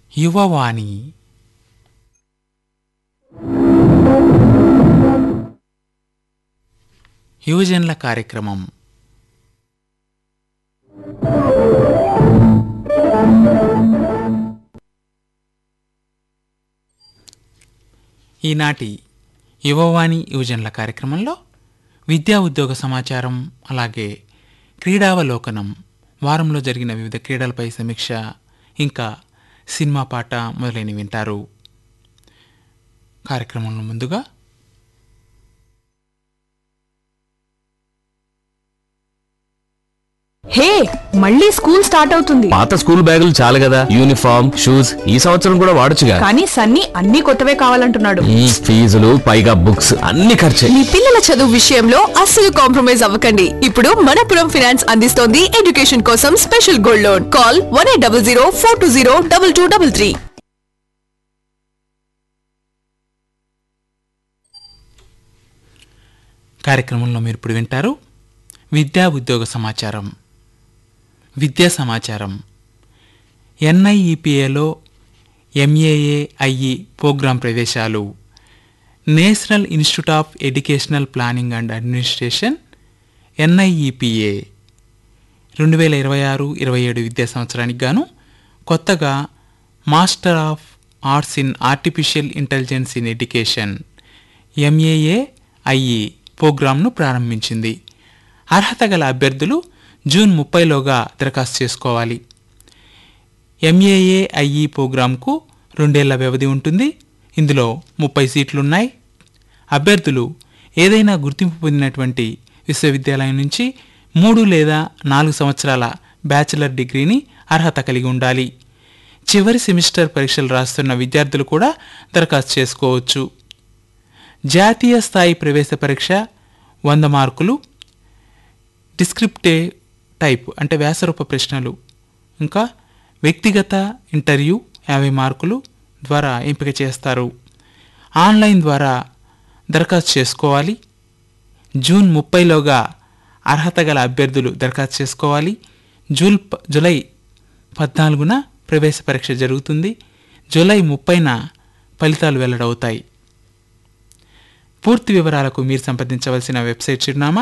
యువవాణి. యువజనుల కార్యక్రమం. ఈనాటి యువవాణి యువజనుల కార్యక్రమంలో విద్యా ఉద్యోగ సమాచారం, అలాగే క్రీడావలోకనం, వారంలో జరిగిన వివిధ క్రీడలపై సమీక్ష, ఇంకా సినిమా పాట మొదలైనవి వింటారు. కార్యక్రమంలో ముందుగా హే, మళ్ళీ స్కూల్ స్టార్ట్ అవుతుంది. పాత స్కూల్ బ్యాగులు చాలు కదా, యూనిఫామ్, షూస్ ఈ సంవత్సరం కూడా వాడొచ్చుగా. కానీ సన్నీ అన్ని కొత్తవే కావాలంటున్నాడు. ఫీజులు పైగా బుక్స్ అన్ని ఖర్చే. మీ పిల్లల చదువు విషయంలో అస్సలు కాంప్రమైజ్ అవ్వకండి. ఇప్పుడు మనపురం ఫైనాన్స్ అందిస్తోంది ఎడ్యుకేషన్ కోసం స్పెషల్ గోల్డ్ లోన్. కాల్ 1800 420 2233. కార్యక్రమంలో మీరు ఇప్పుడు వింటారు విద్యా ఉద్యోగ సమాచారం. విద్యా సమాచారం. NIEPAలో MAA-IE programme ప్రవేశాలు. National institute of educational planning and administration NIEPA 2026-27 విద్యా సంవత్సరానికి గాను కొత్తగా master of arts in artificial intelligence in education MAA-IE ప్రోగ్రాంను ప్రారంభించింది. అర్హత గల అభ్యర్థులు జూన్ 30లోగా దరఖాస్తు చేసుకోవాలి. MAA-IE ప్రోగ్రాంకు 2 ఏళ్ల వ్యవధి ఉంటుంది. ఇందులో 30 సీట్లున్నాయి. అభ్యర్థులు ఏదైనా గుర్తింపు పొందినటువంటి విశ్వవిద్యాలయం నుంచి 3 లేదా 4 సంవత్సరాల బ్యాచిలర్ డిగ్రీని అర్హత కలిగి ఉండాలి. చివరి సెమిస్టర్ పరీక్షలు రాస్తున్న విద్యార్థులు కూడా దరఖాస్తు చేసుకోవచ్చు. జాతీయ స్థాయి ప్రవేశ పరీక్ష 100 మార్కులు, డిస్క్రిప్టివ్ టైప్ అంటే వ్యాసరూప ప్రశ్నలు, ఇంకా వ్యక్తిగత ఇంటర్వ్యూ 50 మార్కులు ద్వారా ఎంపిక చేస్తారు. ఆన్లైన్ ద్వారా దరఖాస్తు చేసుకోవాలి. జూన్ 30లోగా అర్హత గల అభ్యర్థులు దరఖాస్తు చేసుకోవాలి. జూలై 14న ప్రవేశ పరీక్ష జరుగుతుంది. జూలై 30న ఫలితాలు వెల్లడవుతాయి. పూర్తి వివరాలకు మీరు సంప్రదించవలసిన వెబ్సైట్ చిరునామా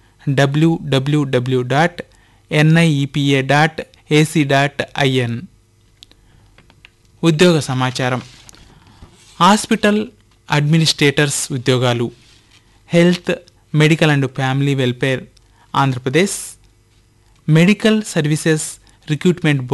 www.niepa.ac.in. ఉద్యోగ సమాచారం. హాస్పిటల్ అడ్మినిస్ట్రేటర్స్ ఉద్యోగాలు. Health, medical and family welfare Andhra Pradesh. Medical services recruitment